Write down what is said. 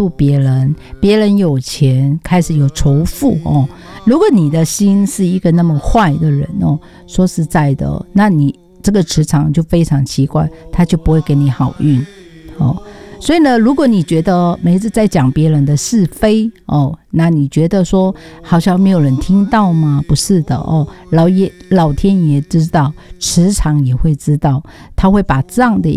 妒别人，别人有钱开始有仇富哦。如果你的心是一个那么坏的人哦，说实在的，那你这个磁场就非常奇怪，它就不会给你好运哦。所以呢，如果你觉得每次在讲别人的是非哦，那你觉得说好像没有人听到吗？不是的哦，老天爷知道，磁场也会知道，他会把这样的